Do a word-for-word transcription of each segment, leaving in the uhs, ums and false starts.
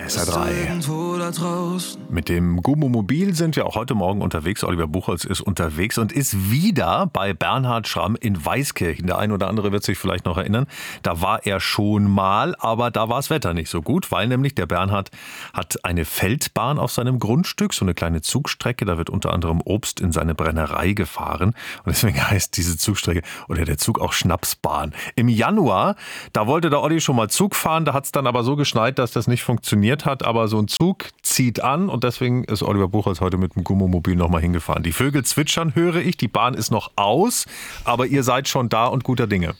S R drei. Mit dem Gummomobil sind wir auch heute Morgen unterwegs. Oliver Buchholz ist unterwegs und ist wieder bei Bernhard Schramm in Weißkirchen. Der ein oder andere wird sich vielleicht noch erinnern. Da war er schon mal, aber da war das Wetter nicht so gut, weil nämlich der Bernhard hat eine Feldbahn auf seinem Grundstück, so eine kleine Zugstrecke. Da wird unter anderem Obst in seine Brennerei gefahren. Und deswegen heißt diese Zugstrecke oder der Zug auch Schnapsbahn. Im Januar, da wollte der Olli schon mal Zug fahren. Da hat es dann aber so geschneit, dass das nicht funktioniert hat. Aber so ein Zug zieht an und deswegen ist Oliver Buchholz heute mit dem Gummomobil nochmal hingefahren. Die Vögel zwitschern, höre ich. Die Bahn ist noch aus, aber ihr seid schon da und guter Dinge.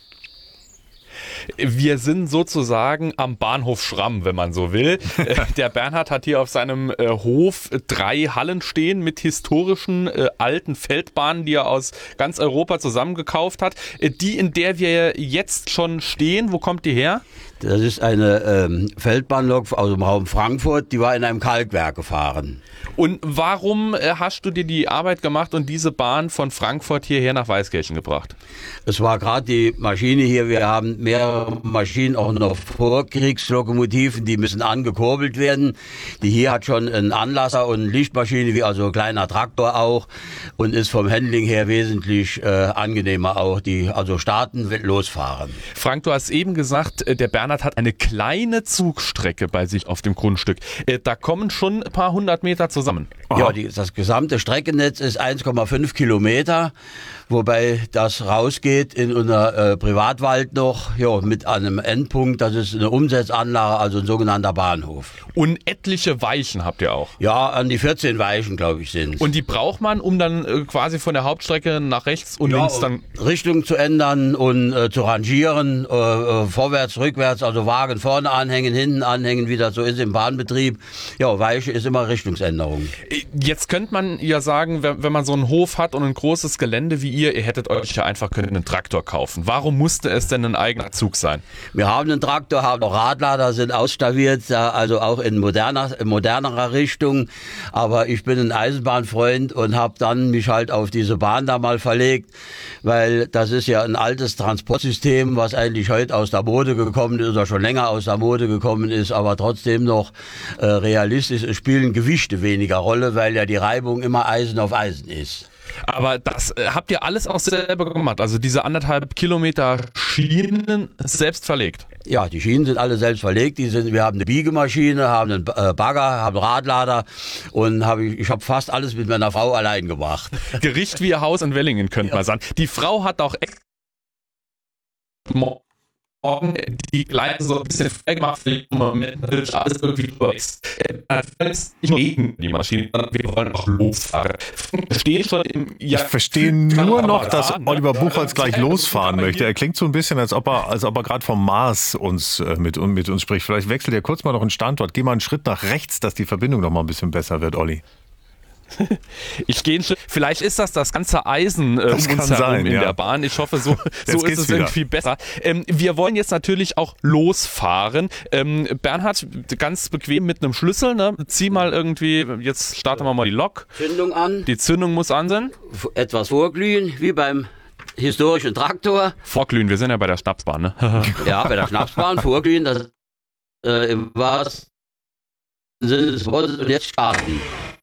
Wir sind sozusagen am Bahnhof Schramm, wenn man so will. Der Bernhard hat hier auf seinem äh, Hof drei Hallen stehen mit historischen äh, alten Feldbahnen, die er aus ganz Europa zusammengekauft hat. Äh, die, in der wir jetzt schon stehen, wo kommt die her? Das ist eine ähm, Feldbahnlok aus dem Raum Frankfurt, die war in einem Kalkwerk gefahren. Und warum äh, hast du dir die Arbeit gemacht und diese Bahn von Frankfurt hierher nach Weißkirchen gebracht? Es war gerade die Maschine hier, wir haben mehrere Maschinen, auch noch Vorkriegslokomotiven, die müssen angekurbelt werden. Die hier hat schon einen Anlasser und eine Lichtmaschine, wie also ein kleiner Traktor auch, und ist vom Handling her wesentlich äh, angenehmer auch, die also starten, losfahren. Frank, du hast eben gesagt, der Bernhard hat eine kleine Zugstrecke bei sich auf dem Grundstück. Da kommen schon ein paar hundert Meter zusammen. Ja, die, das gesamte Streckennetz ist eins Komma fünf Kilometer, wobei das rausgeht in unser äh, Privatwald noch, ja, mit einem Endpunkt, das ist eine Umsetzanlage, also ein sogenannter Bahnhof. Und etliche Weichen habt ihr auch? Ja, an die vierzehn Weichen, glaube ich, sind. Und die braucht man, um dann äh, quasi von der Hauptstrecke nach rechts und ja, links dann... Um Richtung zu ändern und äh, zu rangieren, äh, äh, vorwärts, rückwärts, also Wagen vorne anhängen, hinten anhängen, wie das so ist im Bahnbetrieb. Ja, Weiche ist immer Richtungsänderung. Jetzt könnte man ja sagen, wenn, wenn man so einen Hof hat und ein großes Gelände wie ihr, ihr hättet euch ja einfach können einen Traktor kaufen. Warum musste es denn ein eigener Zug sein? Wir haben einen Traktor, haben auch Radlader, sind ausstaviert, also auch in moderner, in modernerer Richtung. Aber ich bin ein Eisenbahnfreund und habe dann mich halt auf diese Bahn da mal verlegt, weil das ist ja ein altes Transportsystem, was eigentlich heute aus der Mode gekommen ist oder schon länger aus der Mode gekommen ist, aber trotzdem noch äh, realistisch. Es spielen Gewichte weniger Rolle, weil ja die Reibung immer Eisen auf Eisen ist. Aber das äh, habt ihr alles auch selber gemacht? Also diese anderthalb Kilometer Schienen selbst verlegt? Ja, die Schienen sind alle selbst verlegt. Die sind, wir haben eine Biegemaschine, haben einen Bagger, haben einen Radlader und hab ich, ich habe fast alles mit meiner Frau allein gemacht. Gericht wie ihr Haus in Wellingen, könnte ja man sagen. Die Frau hat auch extra die Gleiten so ein bisschen frei gemacht, im Moment natürlich alles irgendwie drüber ist. Nicht nur gegen die Maschine, sondern wir wollen auch losfahren. Steht schon im ja, ich verstehe nur noch, dass Oliver Buchholz gleich losfahren möchte. Er klingt so ein bisschen, als ob er, als ob er gerade vom Mars uns, äh, mit, mit uns spricht. Vielleicht wechselt er kurz mal noch einen Standort. Geh mal einen Schritt nach rechts, dass die Verbindung noch mal ein bisschen besser wird, Olli. Ich gehe ein Schritt. Vielleicht ist das das ganze Eisen äh, um uns herum sein, in ja. der Bahn. Ich hoffe, so, so ist es wieder. Irgendwie besser. Ähm, wir wollen jetzt natürlich auch losfahren. Ähm, Bernhard, ganz bequem mit einem Schlüssel. Ne? Zieh mal irgendwie, jetzt starten wir mal die Lok. Zündung an. Die Zündung muss an sein. Etwas vorglühen, wie beim historischen Traktor. Vorglühen, wir sind ja bei der Schnapsbahn. Ne? Ja, bei der Schnapsbahn vorglühen. Das äh, im wahrsten Sinne des Wortes. Und jetzt starten.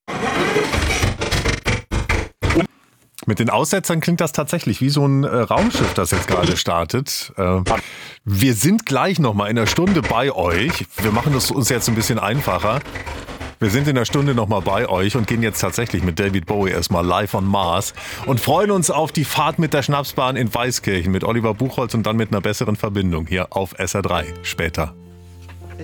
Mit den Aussetzern klingt das tatsächlich wie so ein äh, Raumschiff, das jetzt gerade startet. Äh, wir sind gleich nochmal in einer Stunde bei euch. Wir machen es uns jetzt ein bisschen einfacher. Wir sind in einer Stunde nochmal bei euch und gehen jetzt tatsächlich mit David Bowie erstmal live on Mars und freuen uns auf die Fahrt mit der Schnapsbahn in Weißkirchen mit Oliver Buchholz und dann mit einer besseren Verbindung hier auf S R drei später.